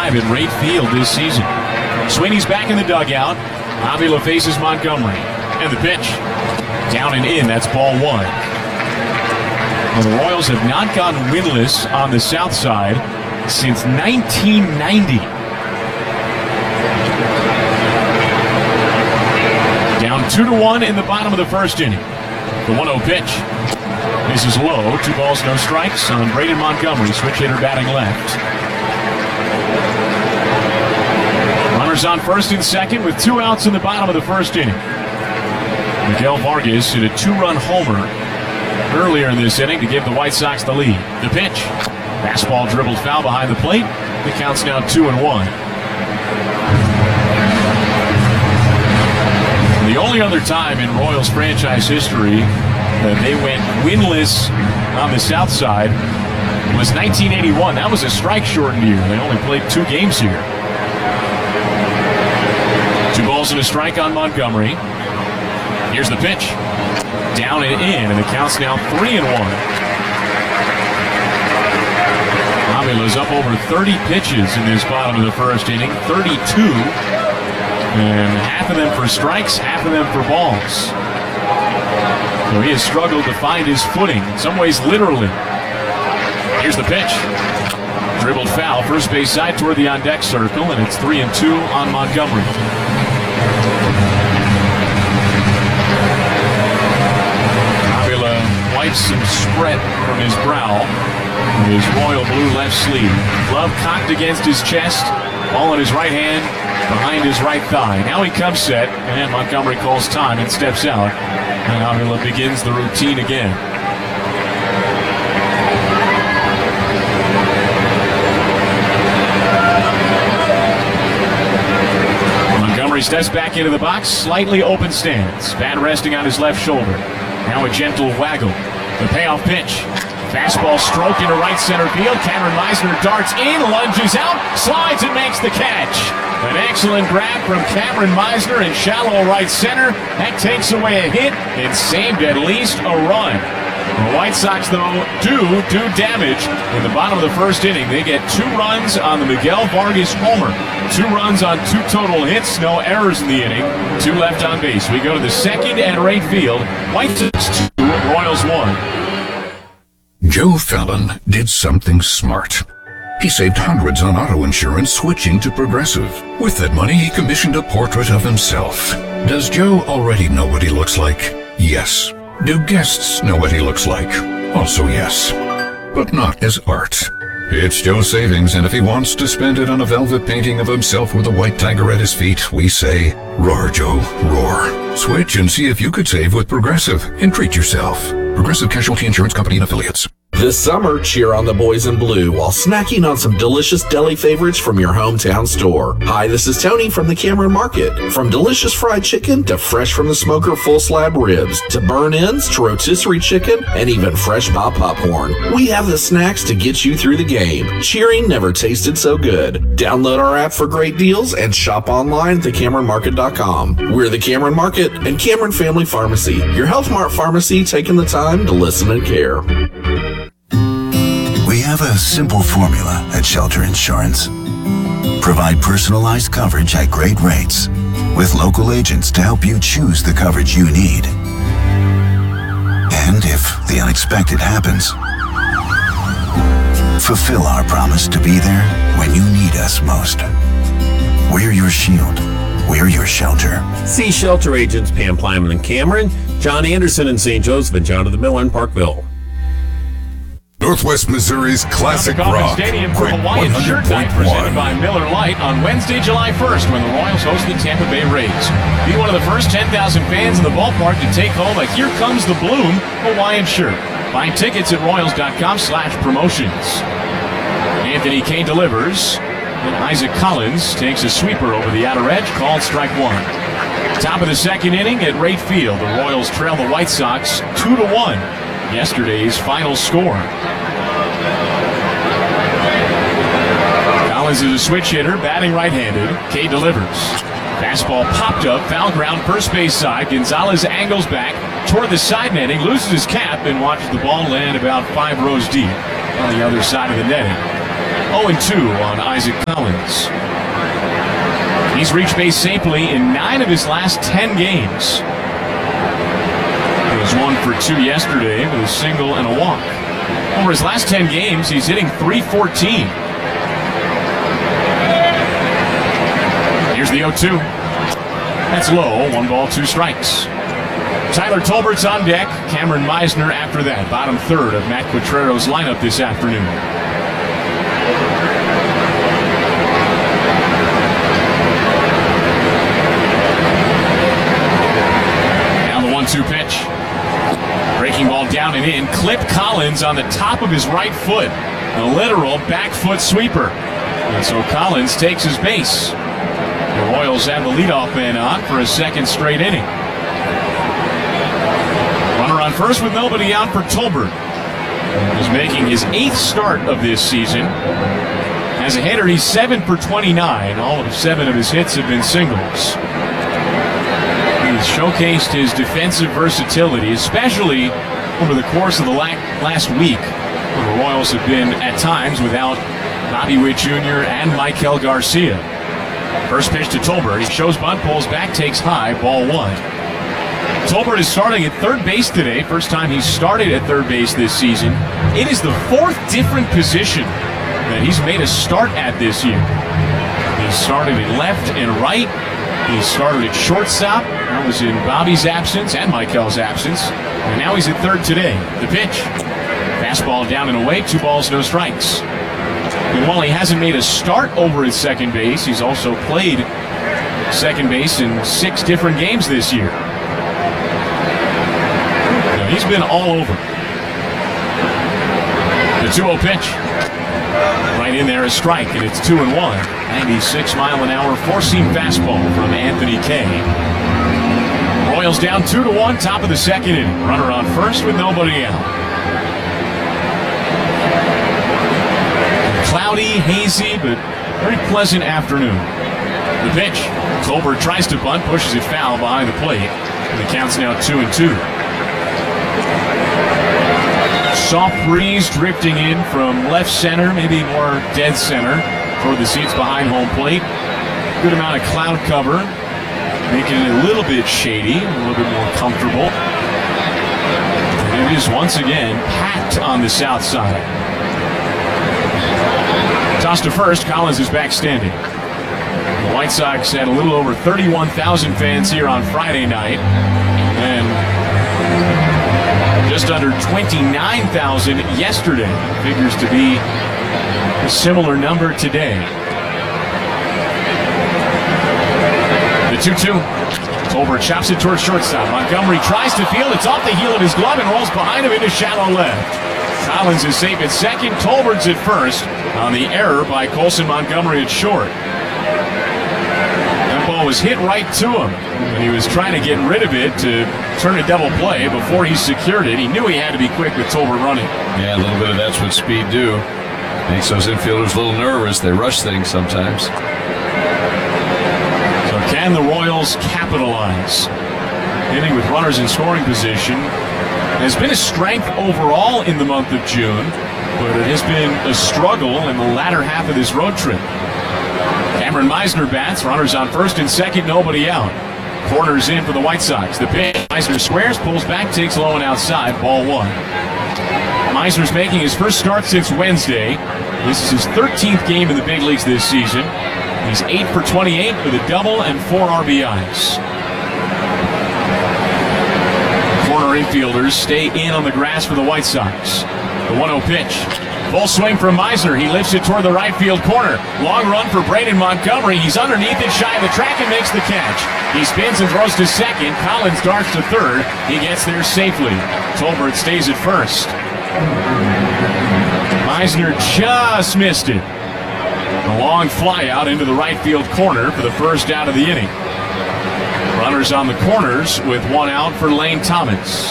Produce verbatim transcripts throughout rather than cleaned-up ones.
five at Wright Field this season. Sweeney's back in the dugout. Avila faces Montgomery. And the pitch. Down and in. That's ball one. Well, the Royals have not gone winless on the south side since nineteen ninety. Down two to one in the bottom of the first inning. The one oh pitch. This is low. Two balls, no strikes on Braden Montgomery. Switch hitter batting left. Runners on first and second with two outs in the bottom of the first inning. Miguel Vargas hit a two-run homer earlier in this inning to give the White Sox the lead. The pitch. Fastball dribbled foul behind the plate. The count's now two and one. The only other time in Royals franchise history that they went winless on the south side was nineteen eighty-one. That was a strike-shortened year. They only played two games here. Two balls and a strike on Montgomery. Here's the pitch. Down and in, and the count's now three and one. Avila's up over thirty pitches in this bottom of the first inning, thirty-two. And half of them for strikes, half of them for balls. So he has struggled to find his footing, in some ways literally. Here's the pitch. Dribbled foul, first base side toward the on-deck circle, and it's three and two on Montgomery. Avila wipes some sweat from his brow with his royal blue left sleeve. Glove cocked against his chest, ball in his right hand, behind his right thigh. Now he comes set, and Montgomery calls time and steps out. And Avila begins the routine again. Montgomery steps back into the box, slightly open stance. Bat resting on his left shoulder. Now a gentle waggle. The payoff pitch. Fastball stroked into right center field. Cameron Meisner darts in, lunges out, slides and makes the catch. An excellent grab from Cameron Meisner in shallow right center. That takes away a hit and saved at least a run. The White Sox, though, do do damage. In the bottom of the first inning, they get two runs on the Miguel Vargas homer. Two runs on two total hits, no errors in the inning. Two left on base. We go to the second at Wright Field. White Sox two, Royals one. Joe Fallon did something smart. He saved hundreds on auto insurance switching to Progressive. With that money, he commissioned a portrait of himself. Does Joe already know what he looks like? Yes. Do guests know what he looks like? Also yes. But not as art. It's Joe's savings, and if he wants to spend it on a velvet painting of himself with a white tiger at his feet, we say, roar, Joe, roar. Switch and see if you could save with Progressive and treat yourself. Progressive Casualty Insurance Company and Affiliates. This summer, cheer on the boys in blue while snacking on some delicious deli favorites from your hometown store. Hi, this is Tony from the Cameron Market. From delicious fried chicken to fresh from the smoker full slab ribs to burn-ins to rotisserie chicken and even fresh pop popcorn. We have the snacks to get you through the game. Cheering never tasted so good. Download our app for great deals and shop online at the cameron market dot com. We're the Cameron Market and Cameron Family Pharmacy, your Health Mart pharmacy taking the time to listen and care. We have a simple formula at Shelter Insurance. Provide personalized coverage at great rates with local agents to help you choose the coverage you need. And if the unexpected happens, fulfill our promise to be there when you need us most. We're your shield. We're your shelter. See Shelter agents Pam Plyman in Cameron, John Anderson in Saint Joseph, and John of the Mill in Parkville. Northwest Missouri's classic rock. Stadium for Hawaiian Shirt Night presented by Miller Lite on Wednesday, July first, when the Royals host the Tampa Bay Rays. Be one of the first ten thousand fans in the ballpark to take home a Here Comes the Bloom Hawaiian shirt. Buy tickets at royals.com slash promotions. Anthony Kane delivers. And Isaac Collins takes a sweeper over the outer edge, called strike one. Top of the second inning at Wright Field, the Royals trail the White Sox two to one. Yesterday's final score. Collins is a switch hitter, batting right-handed. Kay delivers. Fastball popped up, foul ground, first base side. Gonzalez angles back toward the side netting, loses his cap, and watches the ball land about five rows deep on the other side of the netting. oh and two on Isaac Collins. He's reached base safely in nine of his last ten games. He was one for two yesterday with a single and a walk. Over his last ten games, he's hitting three fourteen. Here's the oh two. That's low. One ball, two strikes. Tyler Tolbert's on deck. Cameron Meisner after that. Bottom third of Matt Quatrero's lineup this afternoon. Now the one two pitch. Breaking ball down and in. Clip Collins on the top of his right foot. A literal back foot sweeper. And so Collins takes his base. The Royals have the leadoff man on for a second straight inning. Runner on first with nobody out for Tolbert. He's making his eighth start of this season. As a hitter, he's seven for twenty-nine. All of seven of his hits have been singles. He's showcased his defensive versatility, especially over the course of the last week, where the Royals have been, at times, without Bobby Witt Junior and Maikel Garcia. First pitch to Tolbert. He shows bunt, pulls back, takes high, ball one. Tolbert is starting at third base today. First time he's started at third base this season. It is the fourth different position that he's made a start at this year. He started at left and right. He started at shortstop. That was in Bobby's absence and Maikel's absence. And now he's at third today. The pitch. Fastball down and away. Two balls, no strikes. And while he hasn't made a start over at second base, he's also played second base in six different games this year. Now, he's been all over. The two oh pitch. Right in there, a strike, and it's two and one. ninety-six mile an hour four-seam fastball from Anthony Kay. Royals down two to one, top of the second inning. Runner on first with nobody out. Cloudy, hazy, but very pleasant afternoon. The pitch. Tolbert tries to bunt, pushes it foul behind the plate, and the count's now two and two. Soft breeze drifting in from left center, maybe more dead center, toward the seats behind home plate. Good amount of cloud cover, making it a little bit shady, a little bit more comfortable. And it is once again packed on the south side. Toss to first, Collins is back standing. The White Sox had a little over thirty-one thousand fans here on Friday night, and just under twenty-nine thousand yesterday. Figures to be a similar number today. The two two. Tolbert chops it towards shortstop. Montgomery tries to field. It's off the heel of his glove and rolls behind him into shallow left. Collins is safe at second. Tolbert's at first on the error by Colson Montgomery at short. That ball was hit right to him, and he was trying to get rid of it to turn a double play before he secured it. He knew he had to be quick with Tolbert running. Yeah, a little bit of that's what speed do. Makes those infielders a little nervous. They rush things sometimes. So can the Royals capitalize? Hitting with runners in scoring position has been a strength overall in the month of June, but it has been a struggle in the latter half of this road trip. Cameron Meisner bats, runners on first and second, nobody out. Corners in for the White Sox. The pitch, Meisner squares, pulls back, takes low and outside, ball one. Meisner's making his first start since Wednesday. This is his thirteenth game in the big leagues this season. He's eight for twenty-eight with a double and four R B Is. Corner infielders stay in on the grass for the White Sox. The one oh pitch. Full swing from Meisner. He lifts it toward the right field corner. Long run for Braden Montgomery. He's underneath it, shy of the track, and makes the catch. He spins and throws to second. Collins darts to third. He gets there safely. Tolbert stays at first. Meisner just missed it. A long fly out into the right field corner for the first out of the inning. Runners on the corners with one out for Lane Thomas.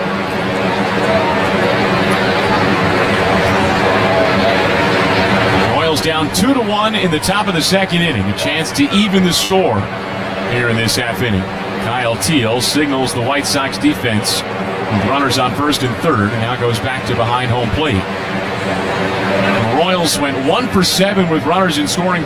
Royals down two to one in the top of the second inning. A chance to even the score here in this half inning. Kyle Teal signals the White Sox defense with runners on first and third, and now goes back to behind home plate. The Royals Royals went one for seven with runners in scoring